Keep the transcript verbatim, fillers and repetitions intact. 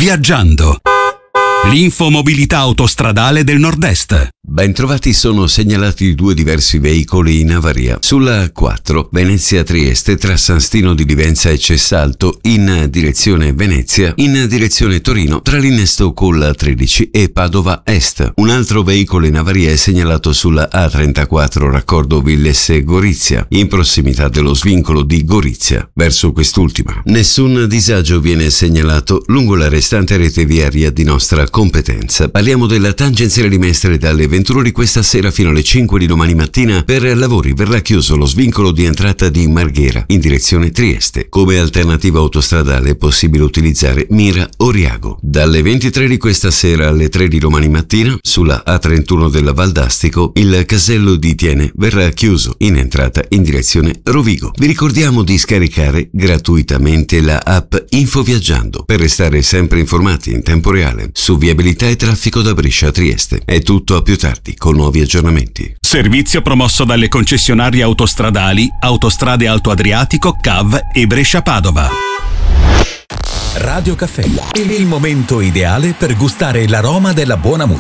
Viaggiando. L'infomobilità autostradale del Nord-Est. Bentrovati, sono segnalati due diversi veicoli in avaria. Sulla A quattro Venezia-Trieste tra San Stino di Livenza e Cessalto in direzione Venezia, in direzione Torino tra l'innesto con la tredici e Padova Est. Un altro veicolo in avaria è segnalato sulla A trentaquattro raccordo Villesse-Gorizia, in prossimità dello svincolo di Gorizia, verso quest'ultima. Nessun disagio viene segnalato lungo la restante rete viaria di nostra competenza. Parliamo della tangenziale di Mestre dalle ventuno di questa sera fino alle cinque di domani mattina. Per lavori verrà chiuso lo svincolo di entrata di Marghera in direzione Trieste. Come alternativa autostradale è possibile utilizzare Mira-Oriago. Dalle ventitré di questa sera alle tre di domani mattina sulla A trentuno della Valdastico il casello di Tiene verrà chiuso in entrata in direzione Rovigo. Vi ricordiamo di scaricare gratuitamente la app Infoviaggiando per restare sempre informati in tempo reale su viabilità e traffico da Brescia a Trieste. È tutto, a più tardi con nuovi aggiornamenti. Servizio promosso dalle concessionarie autostradali Autostrade Alto Adriatico, C A V e Brescia-Padova. Radio Caffè, il momento ideale per gustare l'aroma della buona musica.